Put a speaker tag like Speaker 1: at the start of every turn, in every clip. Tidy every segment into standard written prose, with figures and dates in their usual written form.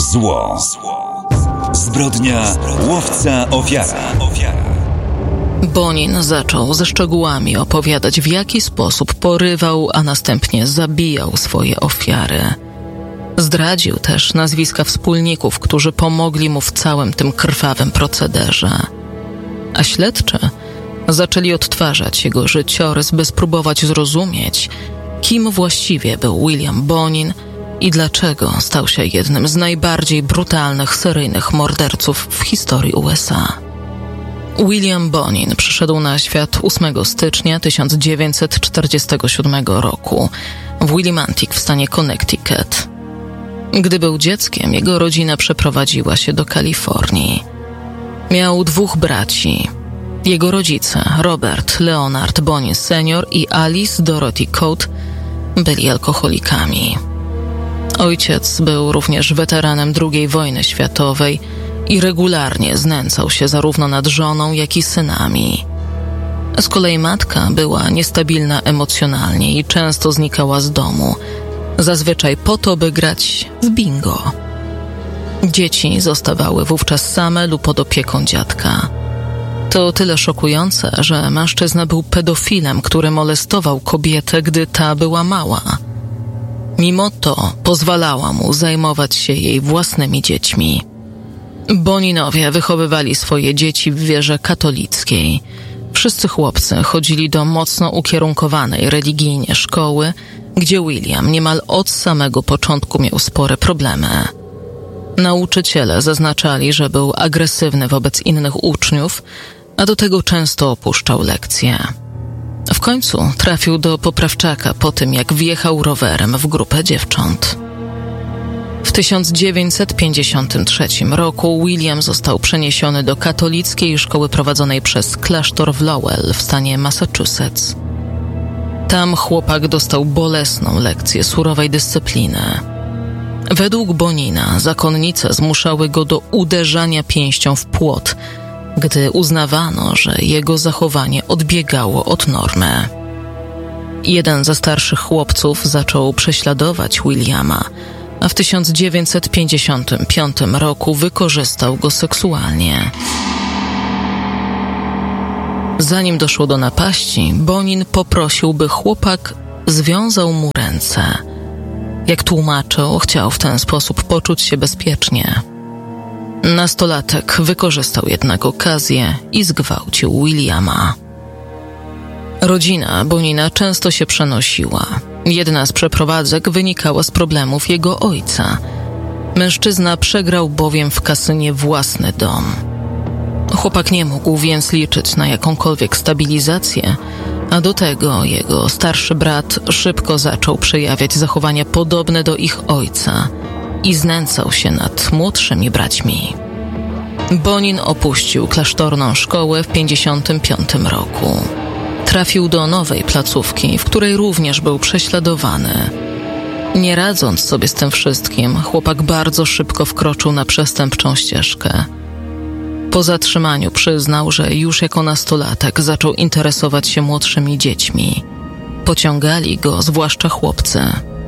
Speaker 1: Zło. Zbrodnia, łowca, ofiara.
Speaker 2: Bonin zaczął ze szczegółami opowiadać, w jaki sposób porywał, a następnie zabijał swoje ofiary. Zdradził też nazwiska wspólników, którzy pomogli mu w całym tym krwawym procederze. A śledczy zaczęli odtwarzać jego życiorys, by spróbować zrozumieć, kim właściwie był William Bonin i dlaczego stał się jednym z najbardziej brutalnych seryjnych morderców w historii USA. William Bonin przyszedł na świat 8 stycznia 1947 roku w Willimantic w stanie Connecticut. Gdy był dzieckiem, jego rodzina przeprowadziła się do Kalifornii. Miał 2 braci. Jego rodzice, Robert Leonard Bonin Sr. i Alice Dorothy Coate, byli alkoholikami. Ojciec był również weteranem II wojny światowej i regularnie znęcał się zarówno nad żoną, jak i synami. Z kolei matka była niestabilna emocjonalnie i często znikała z domu, zazwyczaj po to, by grać w bingo. Dzieci zostawały wówczas same lub pod opieką dziadka. To tyle szokujące, że mężczyzna był pedofilem, który molestował kobietę, gdy ta była mała. Mimo to pozwalała mu zajmować się jej własnymi dziećmi. Boninowie wychowywali swoje dzieci w wierze katolickiej. Wszyscy chłopcy chodzili do mocno ukierunkowanej religijnie szkoły, gdzie William niemal od samego początku miał spore problemy. Nauczyciele zaznaczali, że był agresywny wobec innych uczniów, a do tego często opuszczał lekcje. W końcu trafił do poprawczaka po tym, jak wjechał rowerem w grupę dziewcząt. W 1953 roku William został przeniesiony do katolickiej szkoły prowadzonej przez klasztor w Lowell w stanie Massachusetts. Tam chłopak dostał bolesną lekcję surowej dyscypliny. Według Bonina zakonnice zmuszały go do uderzania pięścią w płot, gdy uznawano, że jego zachowanie odbiegało od normy. Jeden ze starszych chłopców zaczął prześladować Williama, a w 1955 roku wykorzystał go seksualnie. Zanim doszło do napaści, Bonin poprosił, by chłopak związał mu ręce. Jak tłumaczył, chciał w ten sposób poczuć się bezpiecznie. Nastolatek wykorzystał jednak okazję i zgwałcił Williama. Rodzina Bonina często się przenosiła. Jedna z przeprowadzek wynikała z problemów jego ojca. Mężczyzna przegrał bowiem w kasynie własny dom. Chłopak nie mógł więc liczyć na jakąkolwiek stabilizację, a do tego jego starszy brat szybko zaczął przejawiać zachowania podobne do ich ojca i znęcał się nad młodszymi braćmi. Bonin opuścił klasztorną szkołę w 1955 roku. Trafił do nowej placówki, w której również był prześladowany. Nie radząc sobie z tym wszystkim, chłopak bardzo szybko wkroczył na przestępczą ścieżkę. Po zatrzymaniu przyznał, że już jako nastolatek zaczął interesować się młodszymi dziećmi. Pociągali go zwłaszcza chłopcy.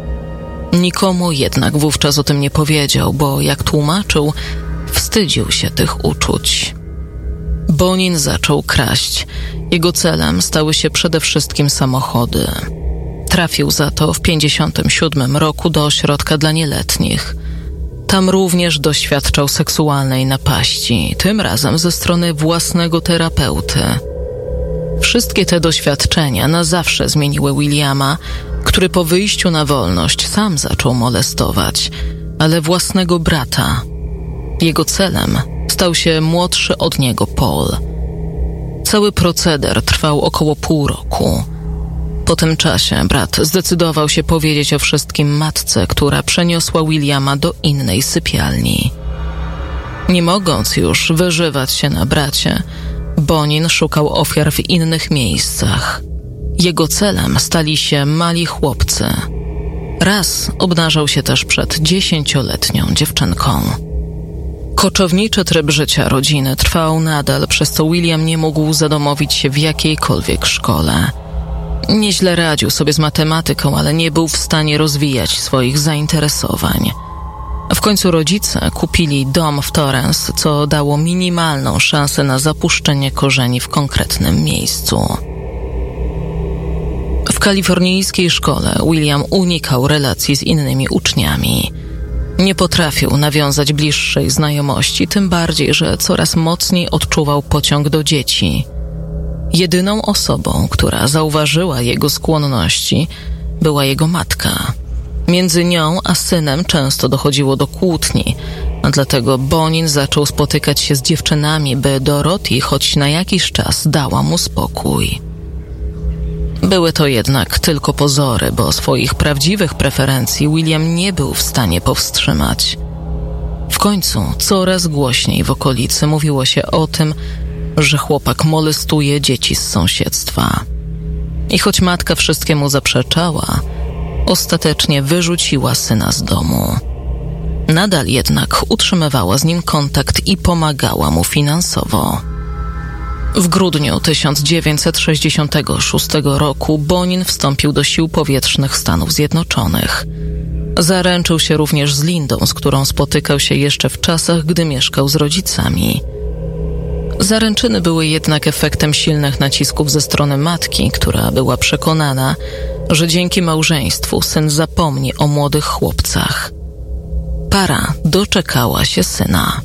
Speaker 2: Nikomu jednak wówczas o tym nie powiedział, bo jak tłumaczył, wstydził się tych uczuć. Bonin zaczął kraść. Jego celem stały się przede wszystkim samochody. Trafił za to w 1957 roku do ośrodka dla nieletnich. Tam również doświadczał seksualnej napaści, tym razem ze strony własnego terapeuty. Wszystkie te doświadczenia na zawsze zmieniły Williama, który po wyjściu na wolność sam zaczął molestować, ale własnego brata. Jego celem stał się młodszy od niego Paul. Cały proceder trwał około pół roku. Po tym czasie brat zdecydował się powiedzieć o wszystkim matce, która przeniosła Williama do innej sypialni. Nie mogąc już wyżywać się na bracie, Bonin szukał ofiar w innych miejscach. Jego celem stali się mali chłopcy. Raz obnażał się też przed 10-letnią dziewczynką. Koczowniczy tryb życia rodziny trwał nadal, przez co William nie mógł zadomowić się w jakiejkolwiek szkole. Nieźle radził sobie z matematyką, ale nie był w stanie rozwijać swoich zainteresowań. W końcu rodzice kupili dom w Torrance, co dało minimalną szansę na zapuszczenie korzeni w konkretnym miejscu. W kalifornijskiej szkole William unikał relacji z innymi uczniami. Nie potrafił nawiązać bliższej znajomości, tym bardziej, że coraz mocniej odczuwał pociąg do dzieci. Jedyną osobą, która zauważyła jego skłonności, była jego matka. Między nią a synem często dochodziło do kłótni, a dlatego Bonin zaczął spotykać się z dziewczynami, by Dorothy choć na jakiś czas dała mu spokój. Były to jednak tylko pozory, bo swoich prawdziwych preferencji William nie był w stanie powstrzymać. W końcu coraz głośniej w okolicy mówiło się o tym, że chłopak molestuje dzieci z sąsiedztwa. I choć matka wszystkiemu zaprzeczała, ostatecznie wyrzuciła syna z domu. Nadal jednak utrzymywała z nim kontakt i pomagała mu finansowo. W grudniu 1966 roku Bonin wstąpił do Sił Powietrznych Stanów Zjednoczonych. Zaręczył się również z Lindą, z którą spotykał się jeszcze w czasach, gdy mieszkał z rodzicami. Zaręczyny były jednak efektem silnych nacisków ze strony matki, która była przekonana, że dzięki małżeństwu syn zapomni o młodych chłopcach. Para doczekała się syna.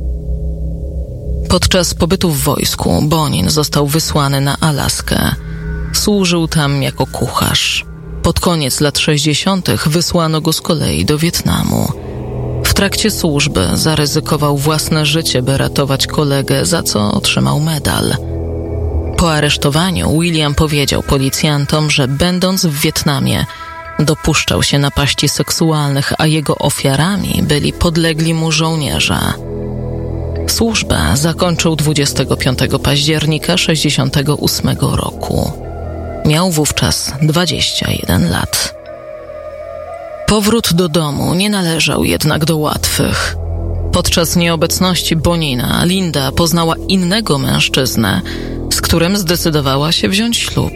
Speaker 2: Podczas pobytu w wojsku Bonin został wysłany na Alaskę. Służył tam jako kucharz. Pod koniec lat 60. wysłano go z kolei do Wietnamu. W trakcie służby zaryzykował własne życie, by ratować kolegę, za co otrzymał medal. Po aresztowaniu William powiedział policjantom, że będąc w Wietnamie dopuszczał się napaści seksualnych, a jego ofiarami byli podlegli mu żołnierze. Służbę zakończył 25 października 1968 roku. Miał wówczas 21 lat. Powrót do domu nie należał jednak do łatwych. Podczas nieobecności Bonina Linda poznała innego mężczyznę, z którym zdecydowała się wziąć ślub.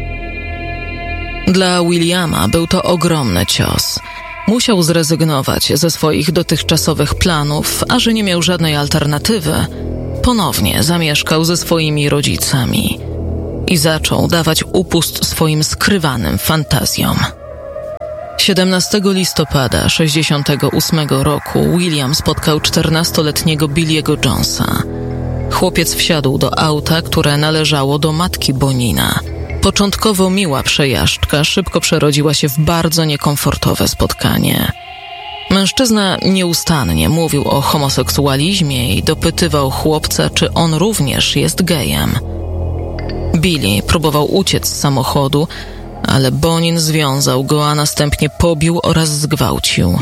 Speaker 2: Dla Williama był to ogromny cios. Musiał zrezygnować ze swoich dotychczasowych planów, a że nie miał żadnej alternatywy, ponownie zamieszkał ze swoimi rodzicami i zaczął dawać upust swoim skrywanym fantazjom. 17 listopada 1968 roku William spotkał 14-letniego Billy'ego Jonesa. Chłopiec wsiadł do auta, które należało do matki Bonina. Początkowo miła przejażdżka szybko przerodziła się w bardzo niekomfortowe spotkanie. Mężczyzna nieustannie mówił o homoseksualizmie i dopytywał chłopca, czy on również jest gejem. Billy próbował uciec z samochodu, ale Bonin związał go, a następnie pobił oraz zgwałcił.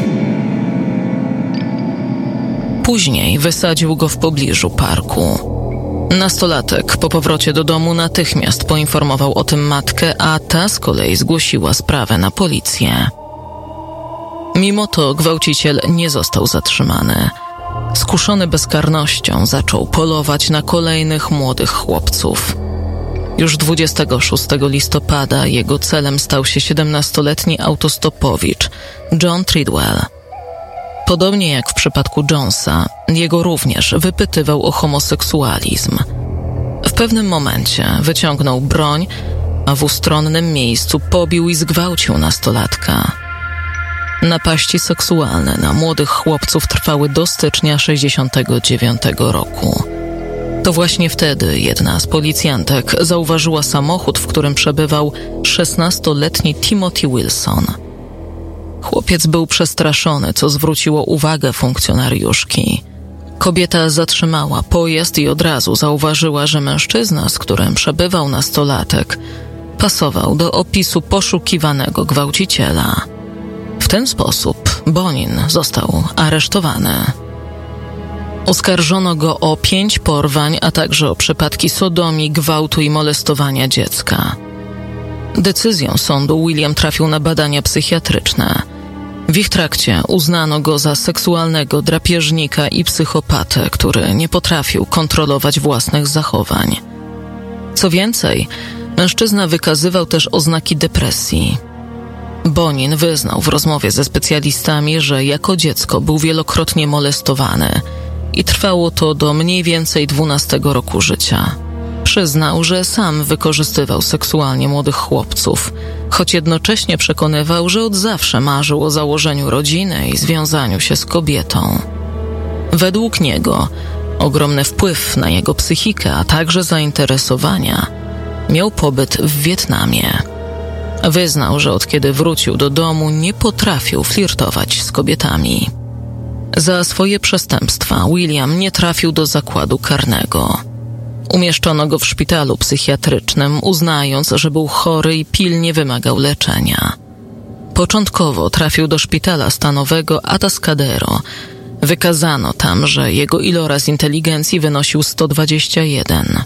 Speaker 2: Później wysadził go w pobliżu parku. Nastolatek po powrocie do domu natychmiast poinformował o tym matkę, a ta z kolei zgłosiła sprawę na policję. Mimo to gwałciciel nie został zatrzymany. Skuszony bezkarnością zaczął polować na kolejnych młodych chłopców. Już 26 listopada jego celem stał się 17-letni autostopowicz John Treadwell. Podobnie jak w przypadku Jonesa, jego również wypytywał o homoseksualizm. W pewnym momencie wyciągnął broń, a w ustronnym miejscu pobił i zgwałcił nastolatka. Napaści seksualne na młodych chłopców trwały do stycznia 1969 roku. To właśnie wtedy jedna z policjantek zauważyła samochód, w którym przebywał 16-letni Timothy Wilson. Chłopiec był przestraszony, co zwróciło uwagę funkcjonariuszki. Kobieta zatrzymała pojazd i od razu zauważyła, że mężczyzna, z którym przebywał nastolatek, pasował do opisu poszukiwanego gwałciciela. W ten sposób Bonin został aresztowany. Oskarżono go o 5 porwań, a także o przypadki sodomii, gwałtu i molestowania dziecka. Decyzją sądu William trafił na badania psychiatryczne. W ich trakcie uznano go za seksualnego drapieżnika i psychopatę, który nie potrafił kontrolować własnych zachowań. Co więcej, mężczyzna wykazywał też oznaki depresji. Bonin wyznał w rozmowie ze specjalistami, że jako dziecko był wielokrotnie molestowany i trwało to do mniej więcej 12 roku życia. Przyznał, że sam wykorzystywał seksualnie młodych chłopców, choć jednocześnie przekonywał, że od zawsze marzył o założeniu rodziny i związaniu się z kobietą. Według niego ogromny wpływ na jego psychikę, a także zainteresowania miał pobyt w Wietnamie. Wyznał, że od kiedy wrócił do domu, nie potrafił flirtować z kobietami. Za swoje przestępstwa William nie trafił do zakładu karnego. Umieszczono go w szpitalu psychiatrycznym, uznając, że był chory i pilnie wymagał leczenia. Początkowo trafił do szpitala stanowego Atascadero. Wykazano tam, że jego iloraz inteligencji wynosił 121.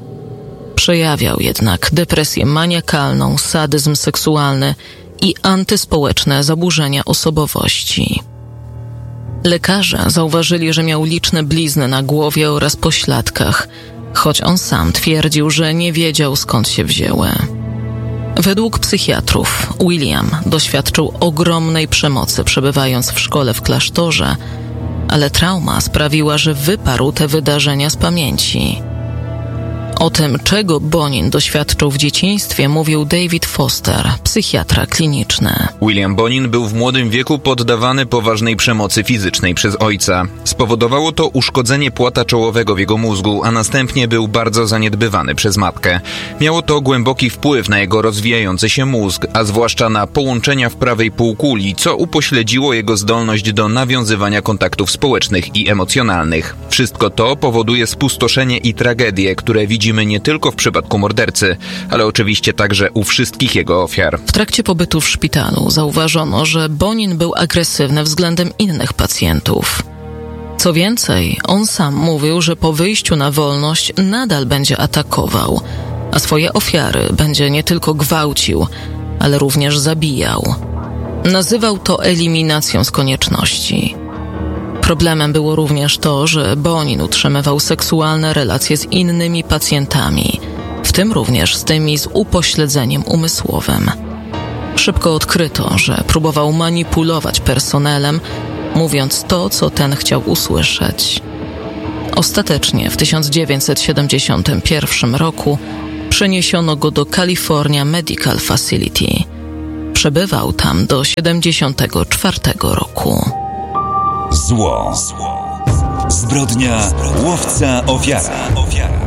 Speaker 2: Przejawiał jednak depresję maniakalną, sadyzm seksualny i antyspołeczne zaburzenia osobowości. Lekarze zauważyli, że miał liczne blizny na głowie oraz pośladkach, choć on sam twierdził, że nie wiedział, skąd się wzięły. Według psychiatrów William doświadczył ogromnej przemocy, przebywając w szkole w klasztorze, ale trauma sprawiła, że wyparł te wydarzenia z pamięci. O tym, czego Bonin doświadczył w dzieciństwie, mówił David Foster, psychiatra kliniczny.
Speaker 3: William Bonin był w młodym wieku poddawany poważnej przemocy fizycznej przez ojca. Spowodowało to uszkodzenie płata czołowego w jego mózgu, a następnie był bardzo zaniedbywany przez matkę. Miało to głęboki wpływ na jego rozwijający się mózg, a zwłaszcza na połączenia w prawej półkuli, co upośledziło jego zdolność do nawiązywania kontaktów społecznych i emocjonalnych. Wszystko to powoduje spustoszenie i tragedię, które widzimy nie tylko w przypadku mordercy, ale oczywiście także u wszystkich jego ofiar.
Speaker 2: W trakcie pobytu w szpitalu zauważono, że Bonin był agresywny względem innych pacjentów. Co więcej, on sam mówił, że po wyjściu na wolność nadal będzie atakował, a swoje ofiary będzie nie tylko gwałcił, ale również zabijał. Nazywał to eliminacją z konieczności. Problemem było również to, że Bonin utrzymywał seksualne relacje z innymi pacjentami, w tym również z tymi z upośledzeniem umysłowym. Szybko odkryto, że próbował manipulować personelem, mówiąc to, co ten chciał usłyszeć. Ostatecznie w 1971 roku przeniesiono go do California Medical Facility. Przebywał tam do 1974 roku.
Speaker 1: Zło. Zbrodnia, łowca, ofiara.